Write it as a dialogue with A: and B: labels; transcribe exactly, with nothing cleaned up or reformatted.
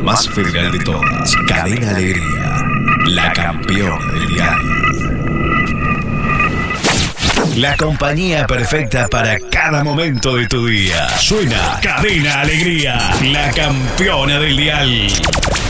A: más federal de todas, Cadena Alegría, la campeona del dial. La compañía perfecta para cada momento de tu día. Suena Cadena Alegría, la campeona del dial.